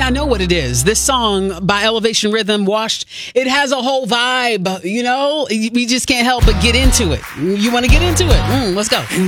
I know what it is. This song by Elevation Rhythm, Washed, it has a whole vibe, you know? We just can't help but get into it. You want to get into it? Let's go.